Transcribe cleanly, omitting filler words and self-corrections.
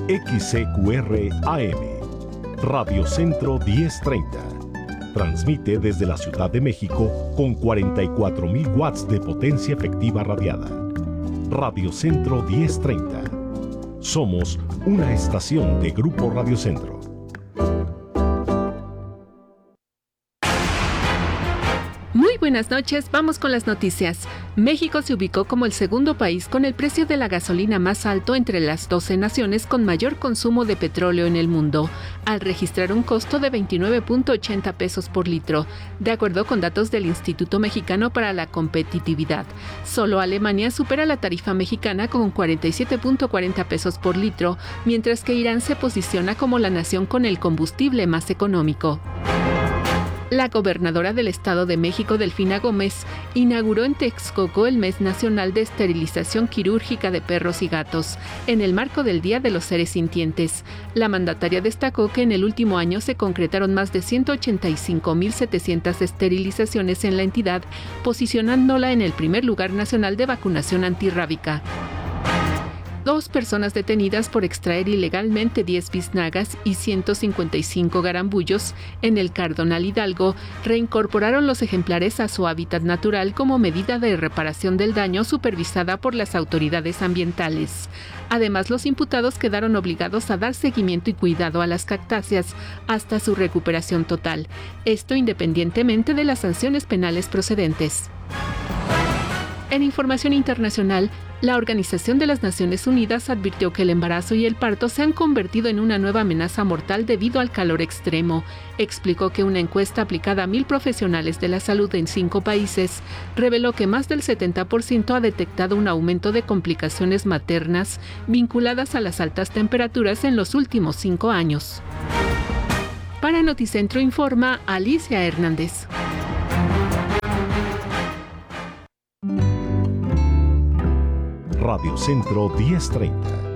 XCQR AM, Radio Centro 1030. Transmite desde la Ciudad de México con 44,000 watts de potencia efectiva radiada. Radio Centro 1030. Somos una estación de Grupo Radio Centro. Muy buenas noches, vamos con las noticias. México se ubicó como el segundo país con el precio de la gasolina más alto entre las 12 naciones con mayor consumo de petróleo en el mundo, al registrar un costo de 29.80 pesos por litro, de acuerdo con datos del Instituto Mexicano para la Competitividad. Solo Alemania supera la tarifa mexicana con 47.40 pesos por litro, mientras que Irán se posiciona como la nación con el combustible más económico. La gobernadora del Estado de México, Delfina Gómez, inauguró en Texcoco el Mes Nacional de Esterilización Quirúrgica de Perros y Gatos, en el marco del Día de los Seres Sintientes. La mandataria destacó que en el último año se concretaron más de 185,700 esterilizaciones en la entidad, posicionándola en el primer lugar nacional de vacunación antirrábica. 2 personas detenidas por extraer ilegalmente 10 biznagas y 155 garambullos en el Cardonal Hidalgo reincorporaron los ejemplares a su hábitat natural como medida de reparación del daño supervisada por las autoridades ambientales. Además, los imputados quedaron obligados a dar seguimiento y cuidado a las cactáceas hasta su recuperación total, esto independientemente de las sanciones penales procedentes. En información internacional, la Organización de las Naciones Unidas advirtió que el embarazo y el parto se han convertido en una nueva amenaza mortal debido al calor extremo. Explicó que una encuesta aplicada a 1,000 profesionales de la salud en 5 países reveló que más del 70% ha detectado un aumento de complicaciones maternas vinculadas a las altas temperaturas en los últimos 5 años. Para Noticentro informa Alicia Hernández. Radio Centro 1030.